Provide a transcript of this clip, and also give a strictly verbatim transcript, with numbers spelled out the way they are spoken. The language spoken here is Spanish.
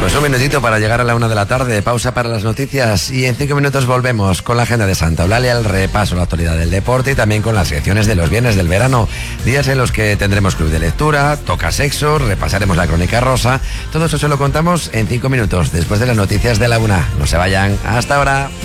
Pues un minutito para llegar a la una de la tarde, pausa para las noticias y en cinco minutos volvemos con la agenda de Santa Eulalia, el repaso a la actualidad del deporte y también con las secciones de los viernes del verano, días en los que tendremos club de lectura, toca sexo, repasaremos la crónica rosa, todo eso se lo contamos en cinco minutos después de las noticias de la una. No se vayan, hasta ahora.